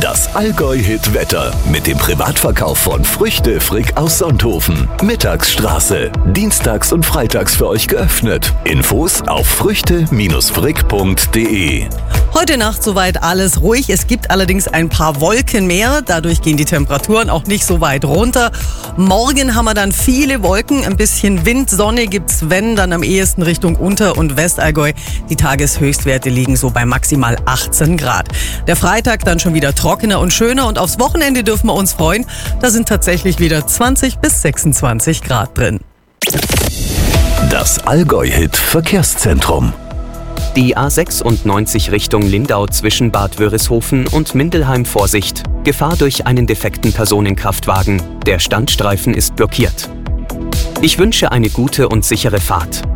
Das Allgäu-Hit-Wetter mit dem Privatverkauf von Früchte Frick aus Sonthofen. Mittagsstraße. Dienstags und freitags für euch geöffnet. Infos auf früchte-frick.de. Heute Nacht soweit alles ruhig. Es gibt allerdings ein paar Wolken mehr. Dadurch gehen die Temperaturen auch nicht so weit runter. Morgen haben wir dann viele Wolken, ein bisschen Wind, Sonne gibt's, wenn, dann am ehesten Richtung Unter- und Westallgäu. Die Tageshöchstwerte liegen so bei maximal 18 Grad. Der Freitag dann schon wieder trockener und schöner und aufs Wochenende dürfen wir uns freuen. Da sind tatsächlich wieder 20 bis 26 Grad drin. Das Allgäu-Hit-Verkehrszentrum. Die A96 Richtung Lindau zwischen Bad Wörishofen und Mindelheim Vorsicht. Gefahr durch einen defekten Personenkraftwagen. Der Standstreifen ist blockiert. Ich wünsche eine gute und sichere Fahrt.